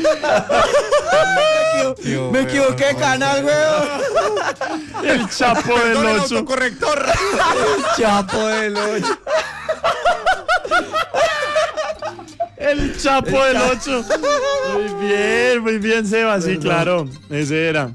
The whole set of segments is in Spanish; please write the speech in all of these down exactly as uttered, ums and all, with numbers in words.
Tío, me equivoqué de canal, weón. El Chapo del ocho. Corrector. El Chapo del ocho. El Chapo el del ocho. Muy bien, muy bien, Seba. Sí, claro. Ese era.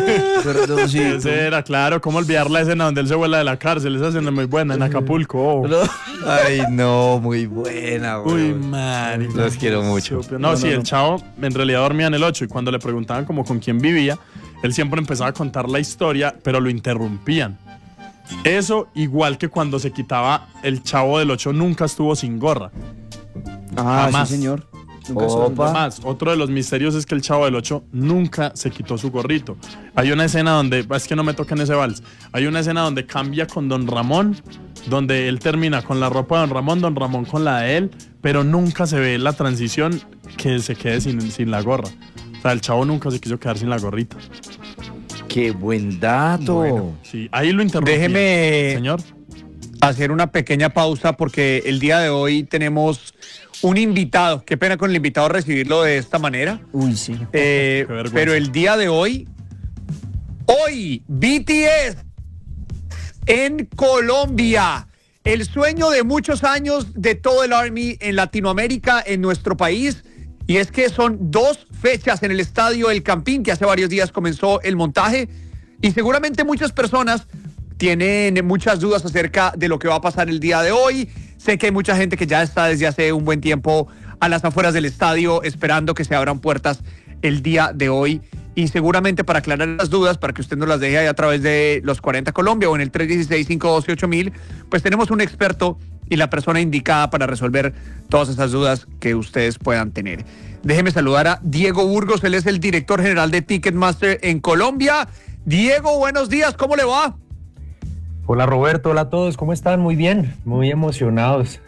Ese era, claro. ¿Cómo olvidar la escena donde él se vuela de la cárcel? Esa escena es muy buena, en Acapulco. Oh. Ay, no, muy buena, güey. Uy, man. Los quiero mucho. No, no, sí, no, el Chavo en realidad dormía en el ocho y cuando le preguntaban como con quién vivía, él siempre empezaba a contar la historia, pero lo interrumpían. Eso, igual que cuando se quitaba el Chavo del ocho, nunca estuvo sin gorra. Ah, jamás. Sí, señor. Nunca Opa. Más. Otro de los misterios es que el Chavo del ocho nunca se quitó su gorrito. Hay una escena donde, es que no me toquen ese vals, hay una escena donde cambia con Don Ramón, donde él termina con la ropa de Don Ramón, Don Ramón con la de él, pero nunca se ve la transición que se quede sin, sin la gorra. O sea, el Chavo nunca se quiso quedar sin la gorrita. ¡Qué buen dato! Bueno, sí, ahí lo interrumpí. Déjeme, señor, hacer una pequeña pausa porque el día de hoy tenemos un invitado. Qué pena con el invitado recibirlo de esta manera. Uy, sí. Eh, pero el día de hoy, hoy, B T S en Colombia. El sueño de muchos años de todo el Army en Latinoamérica, en nuestro país. Y es que son dos fechas en el estadio El Campín, que hace varios días comenzó el montaje. Y seguramente muchas personas tienen muchas dudas acerca de lo que va a pasar el día de hoy. Sé que hay mucha gente que ya está desde hace un buen tiempo a las afueras del estadio esperando que se abran puertas el día de hoy. Y seguramente para aclarar las dudas, para que usted nos las deje ahí a través de los cuarenta Colombia o en el tres uno seis, cinco uno dos, ocho mil, pues tenemos un experto y la persona indicada para resolver todas esas dudas que ustedes puedan tener. Déjeme saludar a Diego Burgos, él es el director general de Ticketmaster en Colombia. Diego, buenos días, ¿cómo le va? Hola Roberto, hola a todos, ¿cómo están? Muy bien, muy emocionados.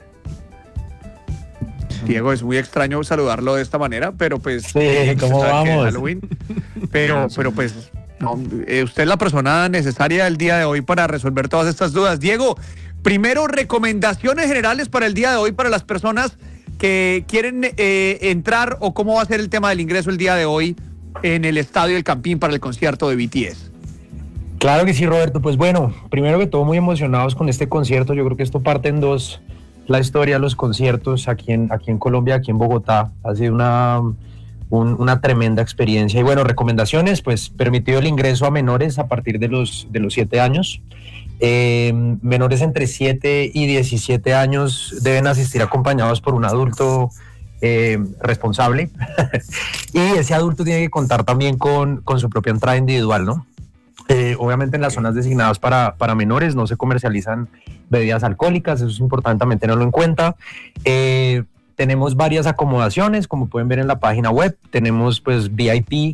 Diego, es muy extraño saludarlo de esta manera, pero pues... Sí, ¿cómo vamos? Halloween, pero, pero pues, no, eh, usted es la persona necesaria el día de hoy para resolver todas estas dudas. Diego, primero, recomendaciones generales para el día de hoy para las personas que quieren eh, entrar o cómo va a ser el tema del ingreso el día de hoy en el Estadio El Campín para el concierto de B T S. Claro que sí, Roberto. Pues bueno, primero que todo muy emocionados con este concierto. Yo creo que esto parte en dos, la historia de los conciertos aquí en, aquí en Colombia, aquí en Bogotá. Ha sido una, un, una tremenda experiencia. Y bueno, recomendaciones, pues permitido el ingreso a menores a partir de los, de los siete años. Eh, menores entre siete y diecisiete años deben asistir acompañados por un adulto eh, responsable. Y ese adulto tiene que contar también con, con su propia entrada individual, ¿no? Eh, obviamente en las zonas designadas para, para menores no se comercializan bebidas alcohólicas, eso es importante también tenerlo en cuenta. Eh, tenemos varias acomodaciones, como pueden ver en la página web. Tenemos pues V I P,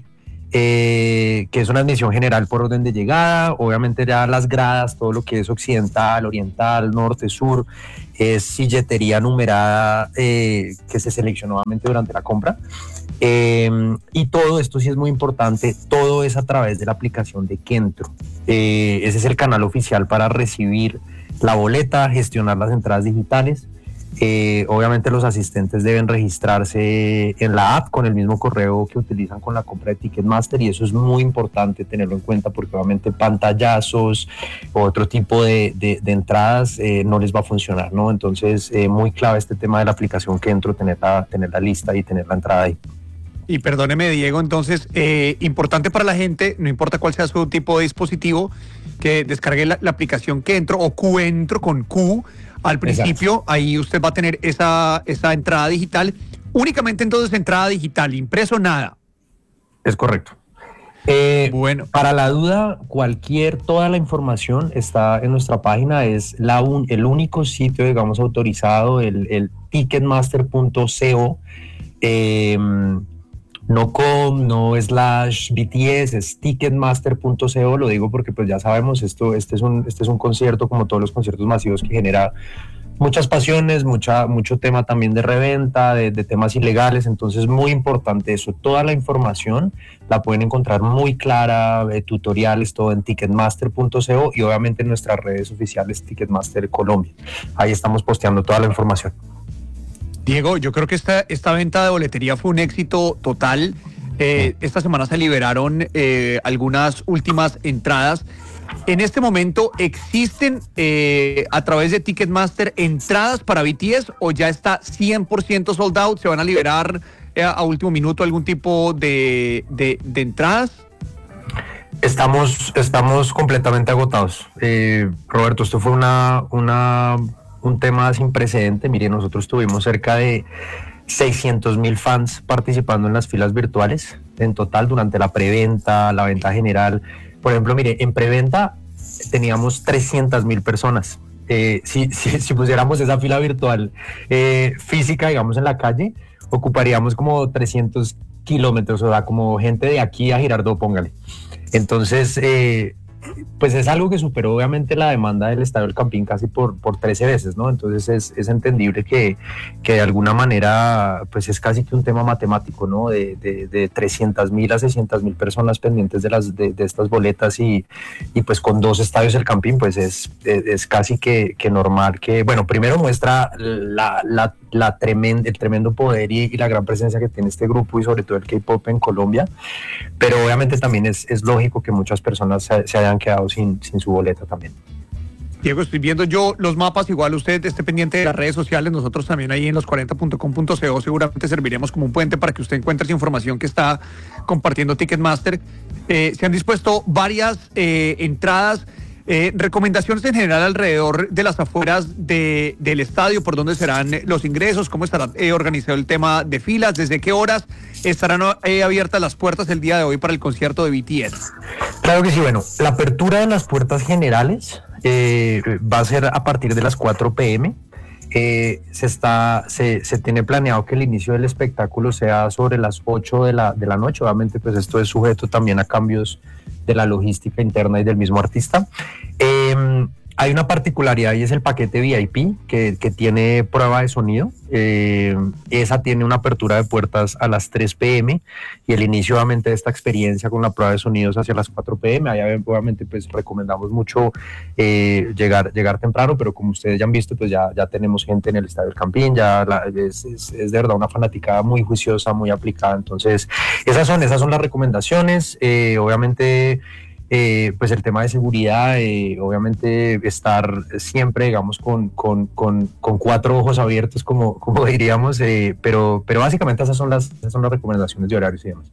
eh, que es una admisión general por orden de llegada. Obviamente ya las gradas, todo lo que es occidental, oriental, norte, sur, es silletería numerada eh, que se seleccionó obviamente durante la compra. Eh, y todo esto sí es muy importante, todo es a través de la aplicación de Kentro. Eh, ese es el canal oficial para recibir la boleta, gestionar las entradas digitales. Eh, obviamente los asistentes deben registrarse en la app con el mismo correo que utilizan con la compra de Ticketmaster, y eso es muy importante tenerlo en cuenta porque obviamente pantallazos o otro tipo de, de, de entradas eh, no les va a funcionar, ¿no? Entonces eh, muy clave este tema de la aplicación Kentro, tener la, tener la lista y tener la entrada ahí. Y perdóneme, Diego, entonces, eh, importante para la gente, no importa cuál sea su tipo de dispositivo, que descargue la, la aplicación Kentro o Qentro con Q al principio. Exacto. Ahí usted va a tener esa, esa entrada digital. Únicamente entonces entrada digital, impreso nada. Es correcto. Eh, bueno, para la duda, cualquier, toda la información está en nuestra página, es la un, el único sitio, digamos, autorizado, el, el ticketmaster punto co. Eh, no com, no slash B T S, es ticketmaster punto co. Lo digo porque pues ya sabemos, esto, este, es un, este es un concierto como todos los conciertos masivos que genera muchas pasiones, mucha, mucho tema también de reventa, de, de temas ilegales. Entonces muy importante eso, toda la información la pueden encontrar muy clara, eh, tutoriales, todo en ticketmaster punto co y obviamente en nuestras redes oficiales Ticketmaster Colombia. Ahí estamos posteando toda la información. Diego, yo creo que esta, esta venta de boletería fue un éxito total. Eh, esta semana se liberaron eh, algunas últimas entradas. En este momento, ¿existen eh, a través de Ticketmaster entradas para B T S o ya está cien por ciento sold out? ¿Se van a liberar eh, a último minuto algún tipo de, de, de entradas? Estamos, estamos completamente agotados. Eh, Roberto, esto fue una, una, un tema sin precedente. Mire, nosotros tuvimos cerca de seiscientos mil fans participando en las filas virtuales en total durante la preventa, la venta general. Por ejemplo, mire, en preventa teníamos trescientas mil personas. Eh, si, si, si pusiéramos esa fila virtual eh, física, digamos, en la calle, ocuparíamos como trescientos kilómetros, o sea, como gente de aquí a Girardot, póngale. Entonces, eh, pues es algo que superó obviamente la demanda del Estadio del Campín casi por, por trece veces, ¿no? Entonces es, es entendible que, que de alguna manera pues es casi que un tema matemático, ¿no? De, de, de trescientas mil a seiscientas mil personas pendientes de, las, de, de estas boletas y, y pues con dos estadios del Campín pues es, es, es casi que, que normal que, bueno, primero muestra la, la, la tremenda, el tremendo poder y, y la gran presencia que tiene este grupo y sobre todo el K-pop en Colombia, pero obviamente también es, es lógico que muchas personas se, se hayan quedado sin, sin su boleta también. Diego, estoy viendo yo los mapas, igual usted esté pendiente de las redes sociales, nosotros también ahí en los cuarenta punto com punto co seguramente serviremos como un puente para que usted encuentre esa información que está compartiendo Ticketmaster. Eh, se han dispuesto varias eh, entradas, eh, recomendaciones en general alrededor de las afueras de, del estadio, por dónde serán los ingresos, cómo estará eh, organizado el tema de filas, desde qué horas estarán eh, abiertas las puertas el día de hoy para el concierto de B T S. Claro que sí, bueno, la apertura de las puertas generales eh, va a ser a partir de las cuatro pe eme. Eh, se, está, se, se tiene planeado que el inicio del espectáculo sea sobre las ocho de la, de la noche. Obviamente, pues esto es sujeto también a cambios de la logística interna y del mismo artista. Eh, hay una particularidad y es el paquete V I P que, que tiene prueba de sonido. Eh, esa tiene una apertura de puertas a las tres pe eme y el inicio obviamente de esta experiencia con la prueba de sonidos hacia las cuatro pe eme. Ahí obviamente pues recomendamos mucho eh, llegar, llegar temprano, pero como ustedes ya han visto pues ya, ya tenemos gente en el Estadio del Campín, ya la, es, es, es de verdad una fanaticada muy juiciosa, muy aplicada. Entonces esas son, esas son las recomendaciones. Eh, obviamente Eh, pues el tema de seguridad, eh, obviamente estar siempre, digamos, con, con, con, con cuatro ojos abiertos, como, como diríamos, eh, pero, pero básicamente esas son, las, esas son las recomendaciones de horarios y demás.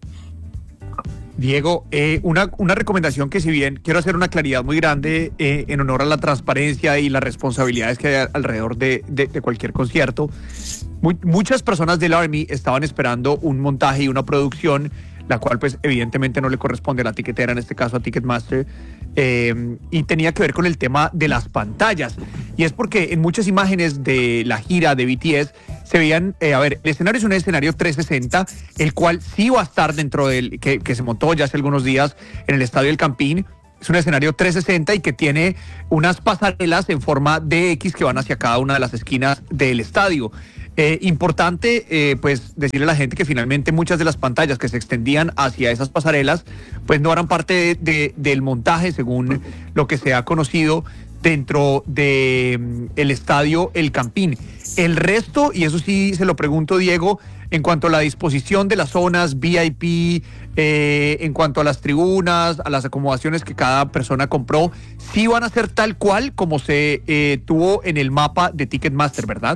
Diego, eh, una, una recomendación que si bien quiero hacer una claridad muy grande eh, en honor a la transparencia y las responsabilidades que hay alrededor de, de, de cualquier concierto, muy, muchas personas del Army estaban esperando un montaje y una producción la cual pues evidentemente no le corresponde a la tiquetera, en este caso a Ticketmaster, eh, y tenía que ver con el tema de las pantallas. Y es porque en muchas imágenes de la gira de B T S se veían, eh, a ver, el escenario es un escenario trescientos sesenta, el cual sí va a estar dentro del, que, que se montó ya hace algunos días en el Estadio del Campín. Es un escenario trescientos sesenta y que tiene unas pasarelas en forma de X que van hacia cada una de las esquinas del estadio. Eh, importante, eh, pues, decirle a la gente que finalmente muchas de las pantallas que se extendían hacia esas pasarelas, pues no eran parte de, de, del montaje, según lo que se ha conocido dentro de um, el estadio El Campín. El resto, y eso sí se lo pregunto, Diego, en cuanto a la disposición de las zonas V I P, eh, en cuanto a las tribunas, a las acomodaciones que cada persona compró, sí van a ser tal cual como se eh, tuvo en el mapa de Ticketmaster, ¿verdad?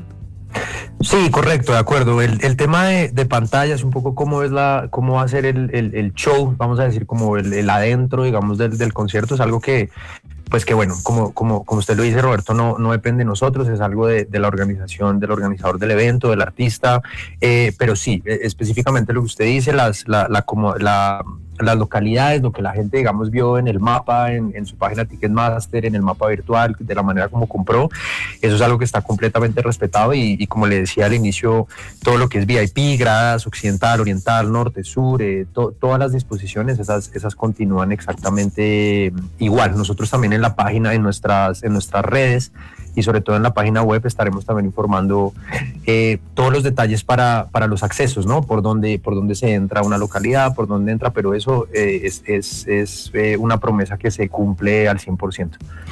Sí, correcto, de acuerdo. El, el tema de, de pantallas, un poco cómo es la, cómo va a ser el, el, el show, vamos a decir, como el, el adentro, digamos, del, del concierto, es algo que, pues que bueno, como, como, como usted lo dice, Roberto, no, no depende de nosotros, es algo de, de la organización, del organizador del evento, del artista, eh, pero sí, específicamente lo que usted dice, las, la, la, como, la, las localidades, lo que la gente, digamos, vio en el mapa, en, en su página Ticketmaster, en el mapa virtual, de la manera como compró, eso es algo que está completamente respetado y, y como le decía al inicio, todo lo que es V I P, gradas, occidental, oriental, norte, sur, eh, to, todas las disposiciones, esas, esas continúan exactamente igual. Nosotros también en la página, en nuestras, en nuestras redes y sobre todo en la página web estaremos también informando eh, todos los detalles para, para los accesos, ¿no? Por dónde, por dónde se entra a una localidad, por dónde entra, pero eso eh, es, es, es eh, una promesa que se cumple al cien por ciento.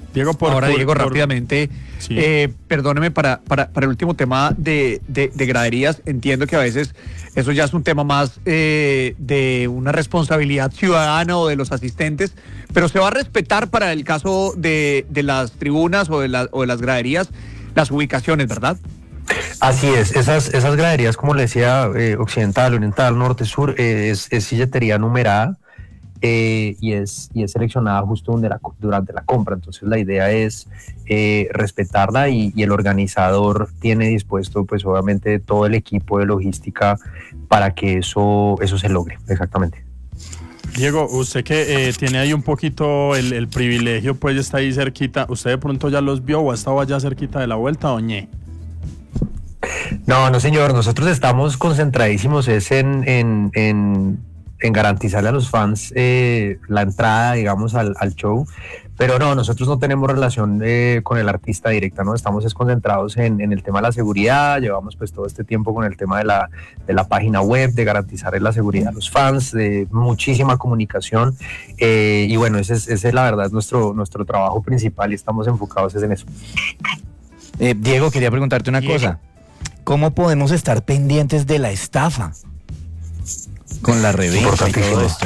Diego, por, Ahora, por, Diego, por, rápidamente, sí. eh, perdóneme, para, para, para el último tema de, de, de graderías, entiendo que a veces eso ya es un tema más eh, de una responsabilidad ciudadana o de los asistentes, pero se va a respetar para el caso de, de las tribunas o de, la, o de las graderías las ubicaciones, ¿verdad? Así es, esas, esas graderías, como le decía, eh, occidental, oriental, norte, sur, eh, es, es silletería numerada. Eh, y, es, y es seleccionada justo durante la, durante la compra. Entonces la idea es eh, respetarla y, y el organizador tiene dispuesto pues obviamente todo el equipo de logística para que eso, eso se logre, exactamente. Diego, usted que eh, tiene ahí un poquito el, el privilegio, pues está ahí cerquita, ¿usted de pronto ya los vio o ha estado allá cerquita de la vuelta, oñé? No, no señor, nosotros estamos concentradísimos es en... en, en en garantizarle a los fans eh, la entrada, digamos, al, al show, pero no, nosotros no tenemos relación eh, con el artista directa, ¿no? Estamos concentrados en, en el tema de la seguridad, llevamos pues todo este tiempo con el tema de la, de la página web, de garantizar la seguridad a los fans, de muchísima comunicación, eh, y bueno, ese es, ese es la verdad nuestro, nuestro trabajo principal y estamos enfocados en eso. Eh, Diego, quería preguntarte una Diego. cosa, ¿cómo podemos estar pendientes de la estafa? Con la reventa y todo esto.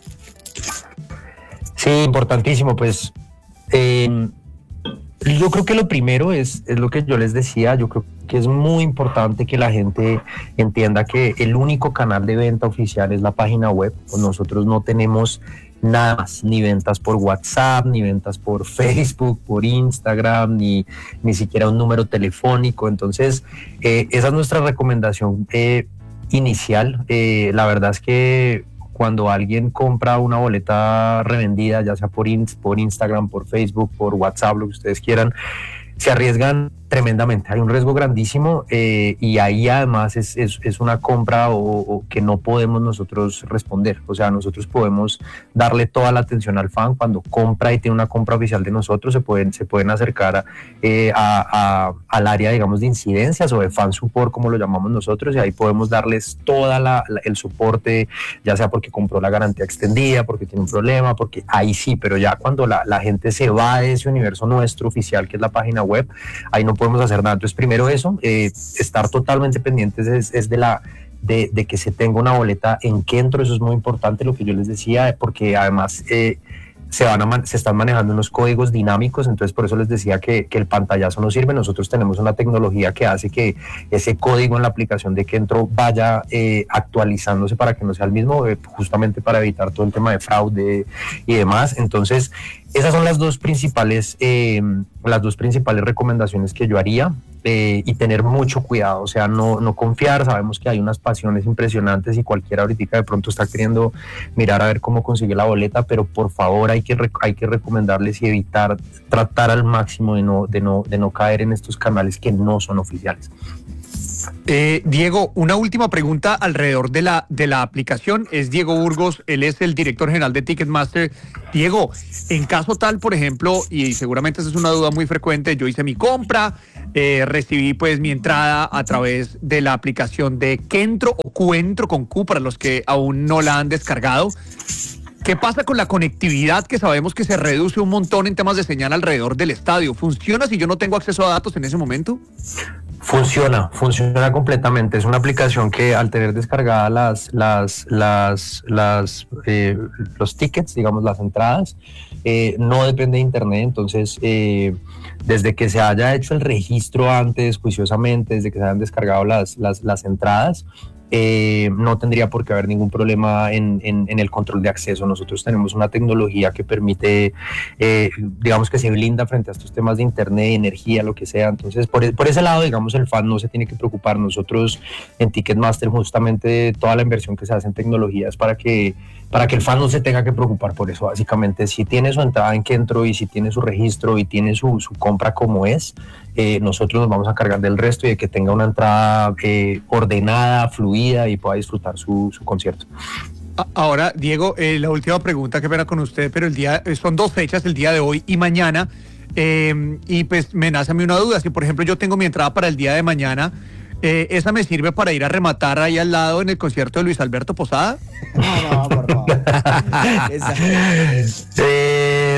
Sí, importantísimo, pues eh, yo creo que lo primero es, es lo que yo les decía, yo creo que es muy importante que la gente entienda que el único canal de venta oficial es la página web, pues nosotros no tenemos nada más, ni ventas por WhatsApp, ni ventas por Facebook, por Instagram, ni, ni siquiera un número telefónico, entonces eh, esa es nuestra recomendación eh, inicial. Eh, la verdad es que cuando alguien compra una boleta revendida, ya sea por, in, por Instagram, por Facebook, por WhatsApp, lo que ustedes quieran, se arriesgan tremendamente, hay un riesgo grandísimo eh, y ahí además es, es, es una compra o, o que no podemos nosotros responder, o sea, nosotros podemos darle toda la atención al fan cuando compra y tiene una compra oficial de nosotros, se pueden, se pueden acercar eh, a, a, al área, digamos, de incidencias o de fan support, como lo llamamos nosotros, y ahí podemos darles toda la, la, el soporte, ya sea porque compró la garantía extendida, porque tiene un problema, porque ahí sí, pero ya cuando la, la gente se va de ese universo nuestro oficial, que es la página web, ahí no podemos hacer nada. Entonces, primero eso, eh, estar totalmente pendientes es, es de la de, de que se tenga una boleta en Kentro, eso es muy importante, lo que yo les decía, porque además eh, se, van a man, se están manejando unos códigos dinámicos, entonces por eso les decía que, que el pantallazo no sirve. Nosotros tenemos una tecnología que hace que ese código en la aplicación de Kentro vaya eh, actualizándose para que no sea el mismo, eh, justamente para evitar todo el tema de fraude y demás. Entonces, esas son las dos principales, eh, las dos principales recomendaciones que yo haría. Eh, y tener mucho cuidado, o sea, no, no confiar, sabemos que hay unas pasiones impresionantes y cualquiera ahorita de pronto está queriendo mirar a ver cómo consigue la boleta, pero por favor hay que, hay que recomendarles y evitar, tratar al máximo de no, de no, de no caer en estos canales que no son oficiales. Eh, Diego, una última pregunta alrededor de la, de la aplicación. Es Diego Burgos, él es el director general de Ticketmaster. Diego, en caso tal, por ejemplo, y seguramente esa es una duda muy frecuente, yo hice mi compra, eh, recibí pues mi entrada a través de la aplicación de Kentro o Cuentro con Q para los que aún no la han descargado. ¿Qué pasa con la conectividad, que sabemos que se reduce un montón en temas de señal alrededor del estadio? ¿Funciona si yo no tengo acceso a datos en ese momento? Funciona, funciona completamente. Es una aplicación que al tener descargadas las, las, las, las, eh, los tickets, digamos las entradas, eh, no depende de internet. Entonces, eh, desde que se haya hecho el registro antes, juiciosamente, desde que se hayan descargado las, las, las entradas, Eh, no tendría por qué haber ningún problema en, en, en el control de acceso. Nosotros tenemos una tecnología que permite, eh, digamos que se blinda frente a estos temas de internet, energía, lo que sea. Entonces, por, por ese lado, digamos, el fan no se tiene que preocupar. Nosotros en Ticketmaster, justamente toda la inversión que se hace en tecnología es para que, para que el fan no se tenga que preocupar por eso. Básicamente, si tiene su entrada en Kentro y si tiene su registro y tiene su, su compra como es, eh, nosotros nos vamos a cargar del resto y de que tenga una entrada eh, ordenada, fluida y pueda disfrutar su, su concierto. Ahora, Diego, eh, la última pregunta, que verá con usted, pero el día son dos fechas, el día de hoy y mañana, eh, y pues me nace a mí una duda. Si por ejemplo yo tengo mi entrada para el día de mañana, eh, ¿esa me sirve para ir a rematar ahí al lado en el concierto de Luis Alberto Posada? No, no, por favor. Esa, eh,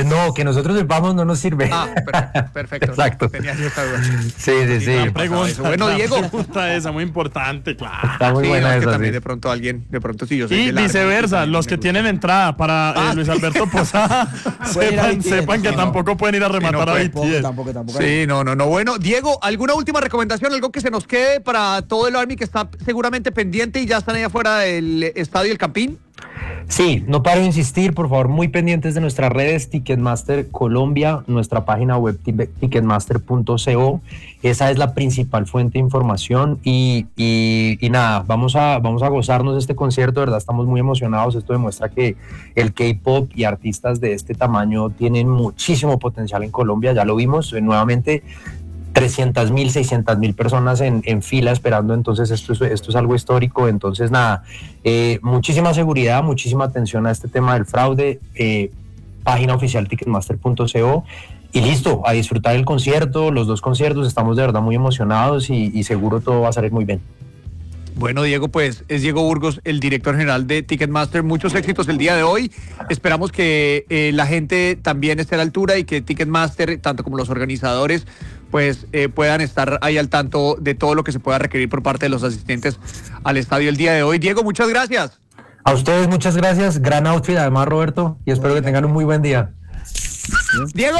Pues no, que nosotros sepamos no nos sirve. Ah, perfecto. perfecto. Exacto. Tenía esa duda. Sí, sí, sí. La pregunta, Bueno, la Diego. pregunta esa, muy importante, claro. Está muy Sí, buena no, que esa, también sí. de pronto alguien, de pronto sí, yo soy Y del Army, viceversa, también los me que gusta. tienen entrada para eh, Ah, Luis sí. Alberto Posada, Pueden ir a sepan, B T S, sepan que no, tampoco pueden ir a rematar no a pueden. Tampoco, B T S. tampoco, tampoco. Sí, no, no, no. Bueno, Diego, ¿alguna última recomendación? Algo que se nos quede para todo el Army que está seguramente pendiente y ya están ahí afuera del estadio El Campín. Sí, no paro de insistir, por favor, muy pendientes de nuestras redes, Ticketmaster Colombia, nuestra página web ticketmaster punto co, esa es la principal fuente de información y, y, y nada, vamos a, vamos a gozarnos de este concierto, de verdad estamos muy emocionados, esto demuestra que el K-pop y artistas de este tamaño tienen muchísimo potencial en Colombia, ya lo vimos, eh, nuevamente trescientas mil, seiscientas mil personas en, en fila esperando, entonces esto es, esto es algo histórico, entonces nada, eh, muchísima seguridad, muchísima atención a este tema del fraude, eh, página oficial ticketmaster punto co y listo, a disfrutar el concierto, los dos conciertos, estamos de verdad muy emocionados y, y seguro todo va a salir muy bien. Bueno, Diego, pues es Diego Burgos, el director general de Ticketmaster. Muchos éxitos el día de hoy. Esperamos que eh, la gente también esté a la altura y que Ticketmaster, tanto como los organizadores, pues eh, puedan estar ahí al tanto de todo lo que se pueda requerir por parte de los asistentes al estadio el día de hoy. Diego, muchas gracias. A ustedes muchas gracias, gran outfit además Roberto y espero que tengan un muy buen día. Diego.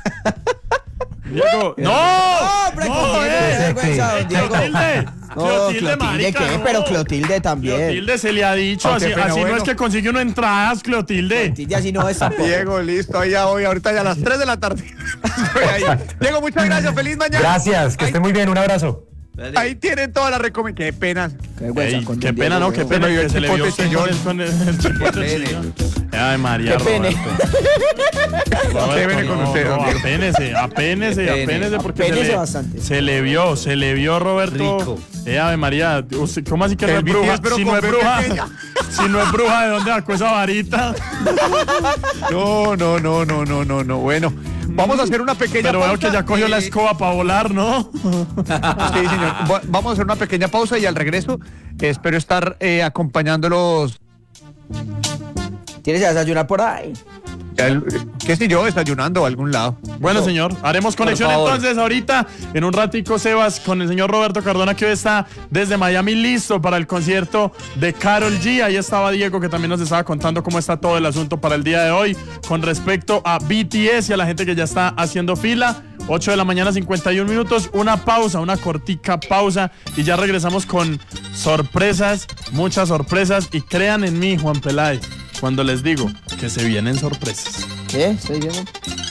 Diego, no, hombre, no, Clotilde, eh, qué vergüenza, don Diego. Clotilde, No, Clotilde, Clotilde, marica, ¿qué? no. Pero Clotilde también. Clotilde se le ha dicho, Oh, así, qué pena, así no bueno. es que consigue uno entradas, Clotilde. Clotilde así no es tampoco. Diego, listo, ahí ya voy, ahorita ya a las tres de la tarde. Estoy ahí. Diego, muchas gracias, feliz mañana. Gracias, que Ahí- estén muy bien, un abrazo. Ahí tienen toda la recomendación. Qué pena. Qué vergüenza Ey, con qué don pena, Diego, ¿no? Qué weón. pena Pero que el se le vio chipote con chillón. el, con el, el chipote pene. chillón. Ay, María, Qué pene. Roberto, Qué pene con no, usted, no, don Diego. apénese, apénese, Pene. apénese, porque Apénese se le, bastante. se le vio, se le vio, Roberto. Rico. Eh, Ave María, usted- ¿cómo así que no El es B T S, bruja? pero Si no con es B bruja, pequeña. si no es bruja, ¿de dónde sacó esa varita? No, no, no, no, no, no, no. Bueno, vamos a hacer una pequeña Pero veo pausa. que ya cogió la Eh, escoba para volar, ¿no? Sí, señor. Va- Vamos a hacer una pequeña pausa y al regreso eh, espero estar eh, acompañándolos. ¿Tienes que desayunar por ahí? el- ¿Qué sé yo? Desayunando a algún lado. Bueno, Eso. señor, haremos conexión favor. entonces ahorita, en un ratico, Sebas, con el señor Roberto Cardona, que hoy está desde Miami listo para el concierto de Karol G. Ahí estaba Diego, que también nos estaba contando cómo está todo el asunto para el día de hoy con respecto a B T S y a la gente que ya está haciendo fila. ocho de la mañana, cincuenta y un minutos, una pausa, una cortica pausa y ya regresamos con sorpresas, muchas sorpresas, y crean en mí, Juan Peláez, cuando les digo que se vienen sorpresas. ¿Qué? ¿Estoy viendo?